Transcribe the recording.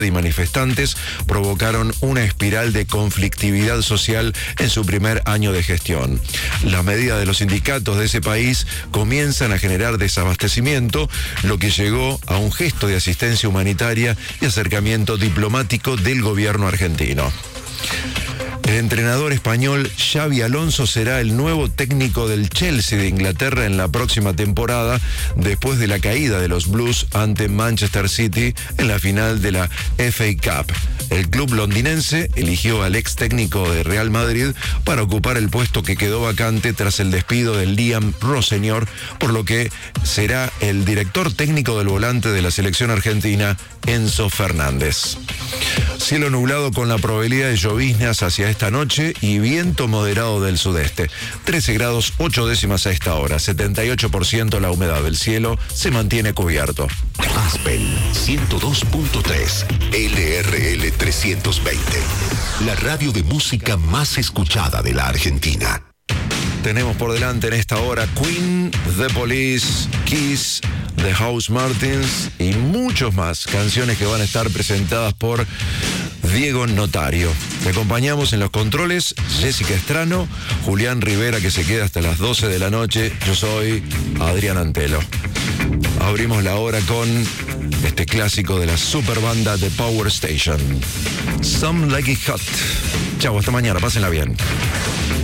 y manifestantes provocaron una espiral de conflictividad social en su primer año de gestión. Las medidas de los sindicatos de ese país comienzan a generar desabastecimiento, lo que llegó a un gesto de asistencia humanitaria y acercamiento diplomático del gobierno argentino. El entrenador español Xabi Alonso será el nuevo técnico del Chelsea de Inglaterra en la próxima temporada, después de la caída de los Blues ante Manchester City en la final de la FA Cup. El club londinense eligió al ex técnico de Real Madrid para ocupar el puesto que quedó vacante tras el despido de Liam Rosselló, por lo que será el director técnico del volante de la selección argentina, Enzo Fernández. Cielo nublado con la probabilidad de lloviznas hacia esta noche y viento moderado del sudeste. 13 grados 8 décimas a esta hora. 78% la humedad del cielo se mantiene cubierto. Aspen 102.3 LRL 320. La radio de música más escuchada de la Argentina. Tenemos por delante en esta hora Queen, The Police, Kiss, The House Martins y muchos más. Canciones que van a estar presentadas por Diego Notario. Te acompañamos en los controles, Jessica Estrano, Julián Rivera, que se queda hasta las 12 de la noche. Yo soy Adrián Antelo. Abrimos la hora con este clásico de la super banda de Power Station, Some Like It Hot. Chau, hasta mañana, pásenla bien.